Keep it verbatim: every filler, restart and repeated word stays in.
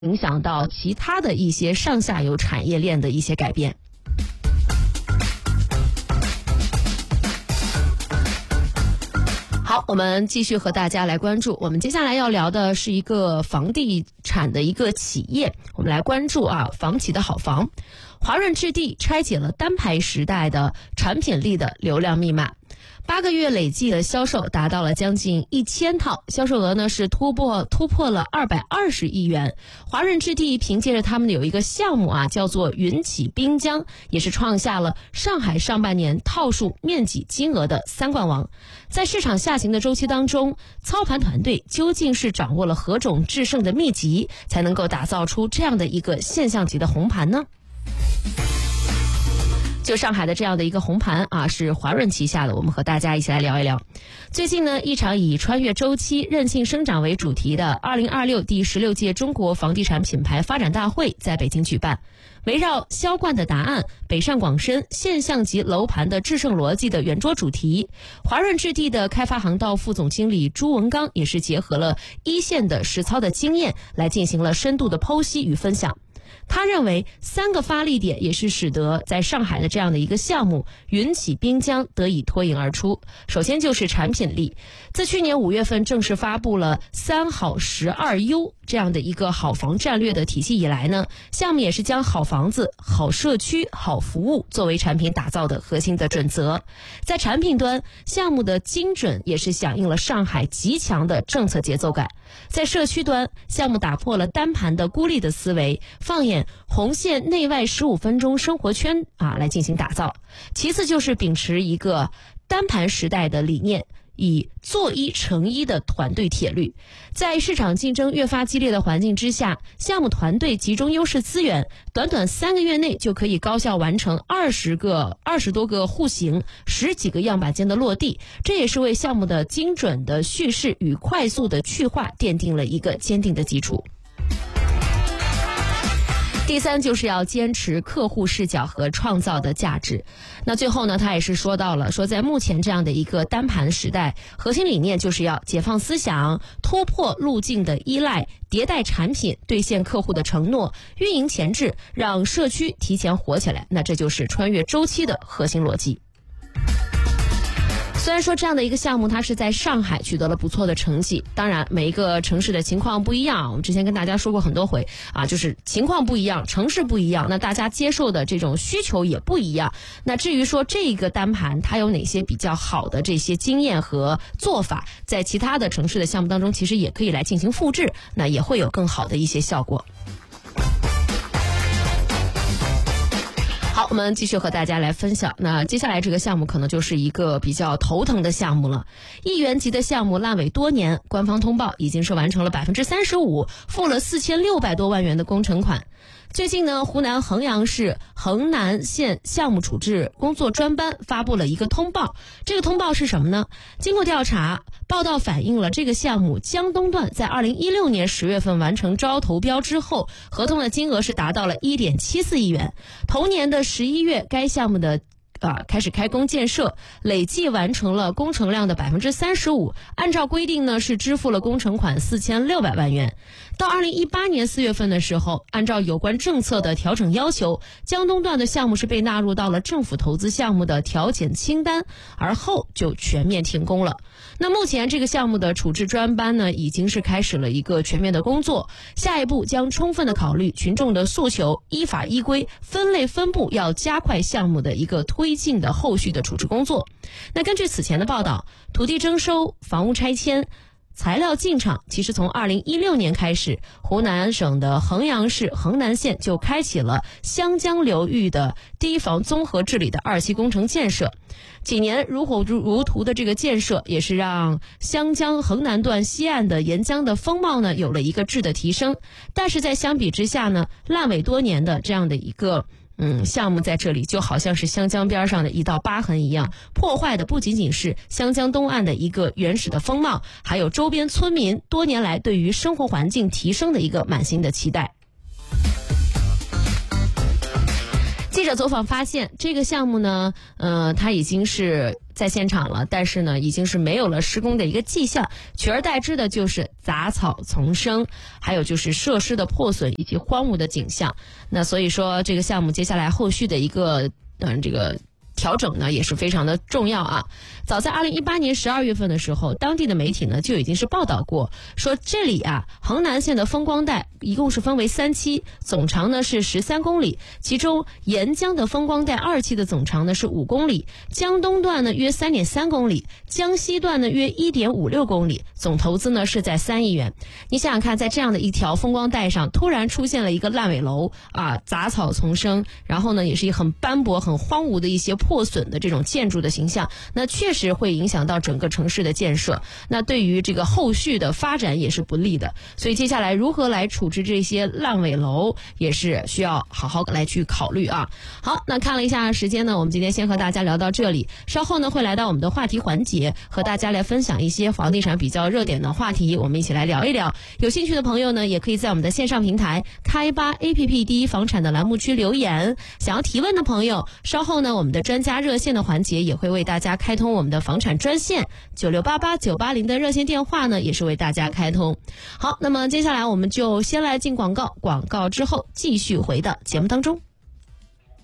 影响到其他的一些上下游产业链的一些改变。好，我们继续和大家来关注，我们接下来要聊的是一个房地产的一个企业，我们来关注啊，房企的好房。华润置地拆解了单排时代的产品力的流量密码，八个月累计的销售达到了将近一千套，销售额呢是突破突破了二百二十亿元。华润置地凭借着他们的有一个项目啊，叫做云起滨江，也是创下了上海上半年套数面积金额的三冠王。在市场下行的周期当中，操盘团队究竟是掌握了何种制胜的秘籍，才能够打造出这样的一个现象级的红盘呢？就上海的这样的一个红盘啊，是华润旗下的，我们和大家一起来聊一聊。最近呢，一场以穿越周期、韧性生长为主题的二零二六第十六届中国房地产品牌发展大会在北京举办。围绕销冠的答案、北上广深现象级楼盘的制胜逻辑的圆桌主题，华润置地的开发航道副总经理朱文刚也是结合了一线的实操的经验，来进行了深度的剖析与分享。他认为三个发力点也是使得在上海的这样的一个项目云起滨江得以脱颖而出。首先就是产品力，自去年五月份正式发布了三好十二优这样的一个好房战略的体系以来呢，项目也是将好房子、好社区、好服务作为产品打造的核心的准则。在产品端，项目的精准也是响应了上海极强的政策节奏感。在社区端，项目打破了单盘的孤立的思维，放眼红线内外十五分钟生活圈啊来进行打造。其次就是秉持一个单盘时代的理念，以做一成一的团队铁律。在市场竞争越发激烈的环境之下，项目团队集中优势资源，短短三个月内就可以高效完成二十个二十多个户型、十几个样板间的落地，这也是为项目的精准的叙事与快速的去化奠定了一个坚定的基础。第三就是要坚持客户视角和创造的价值。那最后呢，他也是说到了，说在目前这样的一个单盘时代，核心理念就是要解放思想，突破路径的依赖，迭代产品，兑现客户的承诺，运营前置，让社区提前活起来。那这就是穿越周期的核心逻辑。虽然说这样的一个项目它是在上海取得了不错的成绩，当然每一个城市的情况不一样，我们之前跟大家说过很多回啊，就是情况不一样，城市不一样，那大家接受的这种需求也不一样。那至于说这个单盘它有哪些比较好的这些经验和做法，在其他的城市的项目当中其实也可以来进行复制，那也会有更好的一些效果。好，我们继续和大家来分享。那接下来这个项目可能就是一个比较头疼的项目了。亿元级的项目烂尾多年，官方通报已经是完成了百分之三十五，付了四千六百多万元的工程款。最近呢，湖南衡阳市衡南县项目处置工作专班发布了一个通报。这个通报是什么呢？经过调查，报道反映了这个项目江东段在二零一六年十月份完成招投标之后，合同的金额是达到了 一点七四亿元。同年的十一月，该项目的啊，开始开工建设，累计完成了工程量的百分之三十五。按照规定呢，是支付了工程款四千六百万元。到二零一八年四月份的时候，按照有关政策的调整要求，江东段的项目是被纳入到了政府投资项目的调减清单，而后就全面停工了。那目前这个项目的处置专班呢，已经是开始了一个全面的工作，下一步将充分的考虑群众的诉求，依法依规分类分部，要加快项目的一个推进的后续的处置工作。那根据此前的报道，土地征收、房屋拆迁、材料进场，其实从二零一六年开始，湖南省的衡阳市衡南县就开启了湘江流域的堤防综合治理的二期工程建设。几年如火如荼的这个建设，也是让湘江衡南段西岸的沿江的风貌呢有了一个质的提升。但是在相比之下呢，烂尾多年的这样的一个嗯，项目在这里就好像是湘江边上的一道疤痕一样，破坏的不仅仅是湘江东岸的一个原始的风貌，还有周边村民多年来对于生活环境提升的一个满心的期待。记者走访发现，这个项目呢，呃，它已经是在在现场了，但是呢，已经是没有了施工的一个迹象，取而代之的就是杂草丛生，还有就是设施的破损以及荒芜的景象。那所以说，这个项目接下来后续的一个嗯这个调整呢也是非常的重要啊。早在二零一八年十二月份的时候，当地的媒体呢就已经是报道过，说这里啊衡南县的风光带一共是分为三期，总长呢是十三公里，其中沿江的风光带二期的总长呢是五公里，江东段呢约三点三公里，江西段呢约一点五六公里，总投资呢是在三亿元。你想想看，在这样的一条风光带上，突然出现了一个烂尾楼啊，杂草丛生，然后呢也是一很斑驳、很荒芜的一些破损的这种建筑的形象，那确实会影响到整个城市的建设，那对于这个后续的发展也是不利的。所以接下来如何来处置这些烂尾楼，也是需要好好来去考虑啊。好，那看了一下时间呢，我们今天先和大家聊到这里，稍后呢会来到我们的话题环节，和大家来分享一些房地产比较热点的话题，我们一起来聊一聊。有兴趣的朋友呢，也可以在我们的线上平台开吧 A P P 第一房产的栏目区留言。想要提问的朋友，稍后呢我们的专家热线的环节也会为大家开通我们的房产专线九六八八九八零的热线电话呢，也是为大家开通。好，那么接下来我们就先来进广告，广告之后继续回到节目当中。